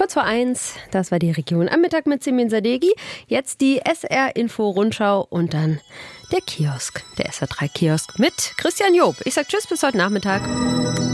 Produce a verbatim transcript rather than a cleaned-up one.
Kurz vor eins, das war die Region am Mittag mit Simin Sadeghi. Jetzt die S R-Info-Rundschau und dann der Kiosk, der S R drei Kiosk mit Christian Job. Ich sag Tschüss bis heute Nachmittag.